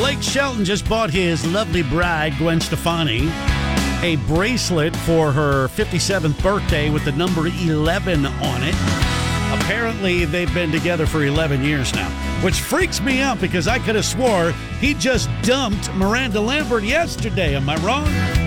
Blake Shelton just bought his lovely bride, Gwen Stefani, a bracelet for her 57th birthday with the number 11 on it. Apparently, they've been together for 11 years now, which freaks me out because I could have swore he just dumped Miranda Lambert yesterday. Am I wrong?